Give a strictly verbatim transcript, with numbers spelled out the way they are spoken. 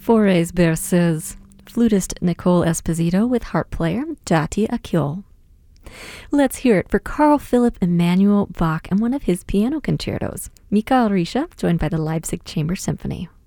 Fores Berceuse, flutist Nicole Esposito with harp player Jati Akyol. Let's hear it for Carl Philipp Emanuel Bach and one of his piano concertos, Michael Rische, joined by the Leipzig Chamber Symphony.